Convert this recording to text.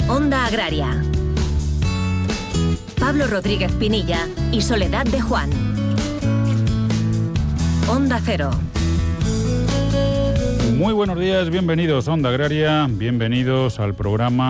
Onda Agraria. Pablo Rodríguez Pinilla y Soledad de Juan. Onda Cero. Muy buenos días, bienvenidos a Onda Agraria, bienvenidos al programa